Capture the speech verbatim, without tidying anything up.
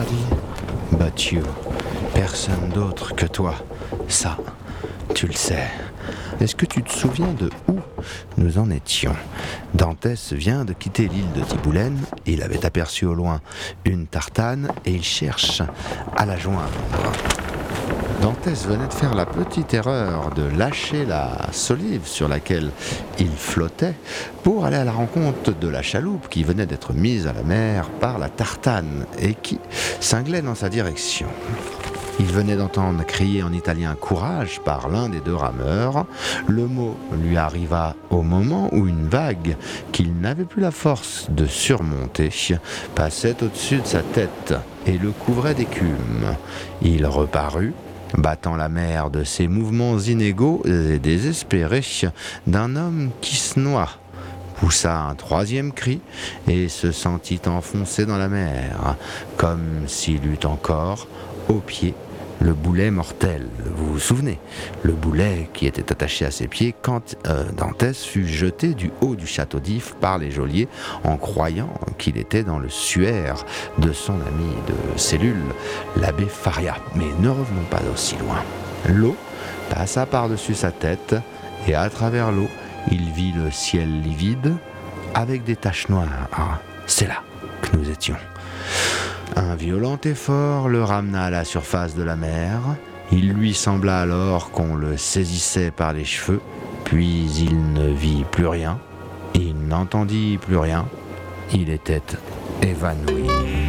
Nobody but you. Personne d'autre que toi. Ça, tu le sais. Est-ce que tu te souviens de où nous en étions ? Dantès vient de quitter l'île de Tiboulen. Il avait aperçu au loin une tartane et il cherche à la joindre. Dantès venait de faire la petite erreur de lâcher la solive sur laquelle il flottait pour aller à la rencontre de la chaloupe qui venait d'être mise à la mer par la tartane et qui cinglait dans sa direction. Il venait d'entendre crier en italien « courage » par l'un des deux rameurs. Le mot lui arriva au moment où une vague qu'il n'avait plus la force de surmonter passait au-dessus de sa tête et le couvrait d'écume. Il reparut, battant la mer de ses mouvements inégaux et désespérés d'un homme qui se noie, poussa un troisième cri et se sentit enfoncé dans la mer, comme s'il eût encore au pied le boulet mortel. Vous vous souvenez, le boulet qui était attaché à ses pieds quand euh, Dantès fut jeté du haut du château d'If par les geôliers en croyant qu'il était dans le suaire de son ami de cellule, l'abbé Faria. Mais ne revenons pas aussi loin. L'eau passa par-dessus sa tête et à travers l'eau, il vit le ciel livide avec des taches noires. Ah, c'est là que nous étions. Un violent effort le ramena à la surface de la mer. Il lui sembla alors qu'on le saisissait par les cheveux, puis il ne vit plus rien, il n'entendit plus rien, il était évanoui.